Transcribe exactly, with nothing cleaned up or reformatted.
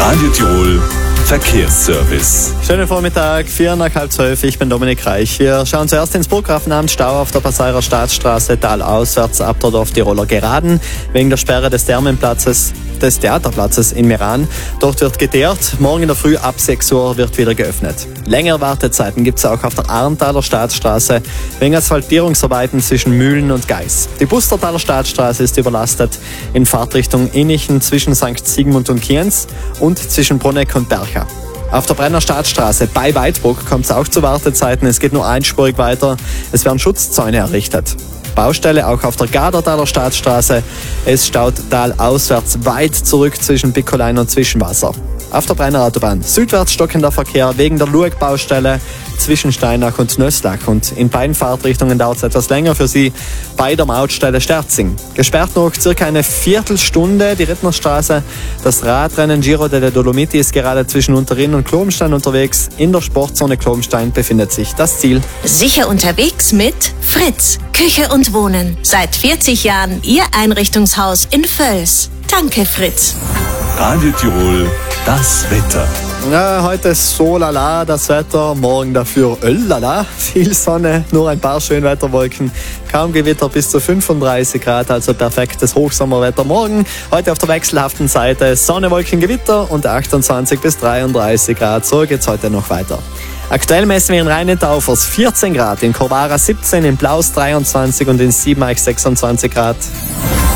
Radio Tirol Verkehrsservice. Schönen Vormittag, vier nach halb zwölf, ich bin Dominik Reich. Wir schauen zuerst ins Burggrafenamt, Stau auf der Passauer Staatsstraße, talauswärts ab dort auf Tiroler Geraden, wegen der Sperre des Thermenplatzes, des Theaterplatzes in Meran. Dort wird geteert, morgen in der Früh ab sechs Uhr wird wieder geöffnet. Längere Wartezeiten gibt es auch auf der Arntaler Staatsstraße, wegen Asphaltierungsarbeiten zwischen Mühlen und Geis. Die Bustertaler Staatsstraße ist überlastet in Fahrtrichtung Innichen zwischen Sankt Sigmund und Kienz und zwischen Bruneck und Bercha. Auf der Brenner Staatsstraße bei Weidbruck kommt es auch zu Wartezeiten. Es geht nur einspurig weiter. Es werden Schutzzäune errichtet. Baustelle auch auf der Gadertaler Staatsstraße. Es staut talauswärts weit zurück zwischen Bickolein und Zwischenwasser. Auf der Brenner Autobahn südwärts stockender Verkehr wegen der Lueg-Baustelle zwischen Steinach und Nösslach. Und in beiden Fahrtrichtungen dauert es etwas länger für Sie bei der Mautstelle Sterzing. Gesperrt noch circa eine Viertelstunde die Rittnerstraße. Das Radrennen Giro delle Dolomiti ist gerade zwischen Unterrinn und Klobenstein unterwegs. In der Sportzone Klobenstein befindet sich das Ziel. Sicher unterwegs mit Fritz, Küche und Wohnen. Seit vierzig Jahren Ihr Einrichtungshaus in Völs. Danke, Fritz. Radio Tirol, das Wetter. Ja, heute ist so lala das Wetter, morgen dafür öllala. Viel Sonne, nur ein paar Schönwetterwolken, kaum Gewitter bis zu fünfunddreißig Grad, also perfektes Hochsommerwetter morgen. Heute auf der wechselhaften Seite Sonne, Wolken, Gewitter und achtundzwanzig bis dreiunddreißig Grad. So geht's heute noch weiter. Aktuell messen wir in Rheinetaufers vierzehn Grad, in Corvara siebzehn, in Plaus dreiundzwanzig und in Siebeneick sechsundzwanzig Grad.